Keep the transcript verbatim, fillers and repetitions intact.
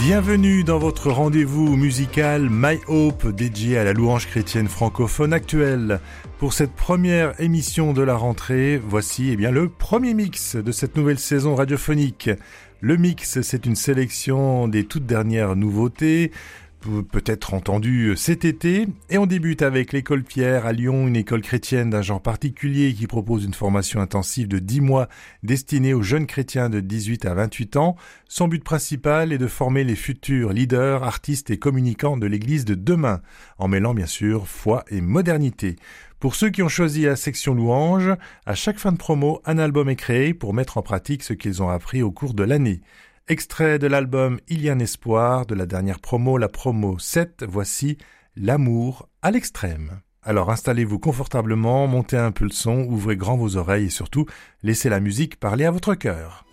Bienvenue dans votre rendez-vous musical My Hope, dédié à la louange chrétienne francophone actuelle. Pour cette première émission de la rentrée, voici eh bien, le premier mix de cette nouvelle saison radiophonique. Le mix, c'est une sélection des toutes dernières nouveautés, peut-être entendues cet été. Et on débute avec l'école Pierre à Lyon, une école chrétienne d'un genre particulier qui propose une formation intensive de dix mois destinée aux jeunes chrétiens de dix-huit à vingt-huit ans. Son but principal est de former les futurs leaders, artistes et communicants de l'église de demain, en mêlant bien sûr foi et modernité. Pour ceux qui ont choisi la section louange, à chaque fin de promo, un album est créé pour mettre en pratique ce qu'ils ont appris au cours de l'année. Extrait de l'album Il y a un espoir, de la dernière promo, la promo sept, voici L'amour à l'extrême. Alors installez-vous confortablement, montez un peu le son, ouvrez grand vos oreilles et surtout, laissez la musique parler à votre cœur.